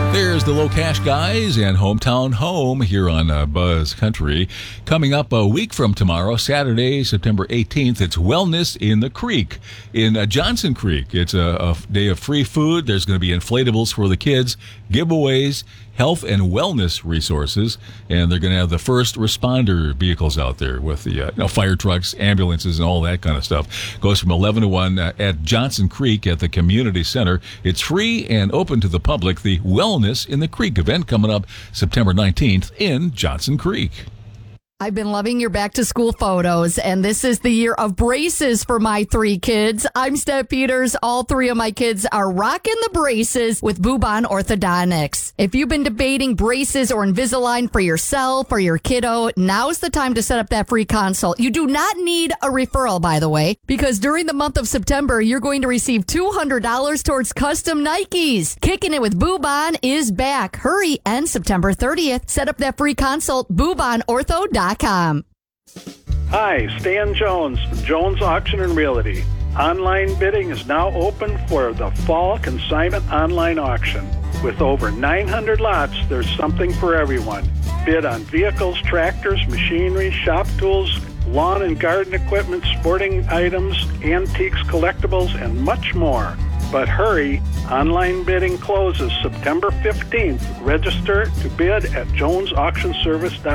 There's the Low Cash Guys and Hometown Home here on Buzz Country. Coming up a week from tomorrow, Saturday, September 18th, it's Wellness in the Creek in Johnson Creek. It's a day of free food. There's going to be inflatables for the kids, giveaways, health and wellness resources, and they're going to have the first responder vehicles out there with the fire trucks, ambulances, and all that kind of stuff. Goes from 11 to 1 at Johnson Creek at the community center. It's free and open to the public. The Wellness in the Creek event coming up September 19th in Johnson Creek. I've been loving your back to school photos, and this is the year of braces for my 3 kids. I'm Steph Peters. All 3 of my kids are rocking the braces with Bubon Orthodontics. If you've been debating braces or Invisalign for yourself or your kiddo, now's the time to set up that free consult. You do not need a referral, by the way, because during the month of September, you're going to receive $200 towards custom Nikes. Kicking it with Bubon is back. Hurry, and September 30th. Set up that free consult, BubonOrtho.com. Hi, Stan Jones from Jones Auction and Realty. Online bidding is now open for the Fall Consignment Online Auction. With over 900 lots, there's something for everyone. Bid on vehicles, tractors, machinery, shop tools, lawn and garden equipment, sporting items, antiques, collectibles, and much more. But hurry, online bidding closes September 15th. Register to bid at jonesauctionservice.com.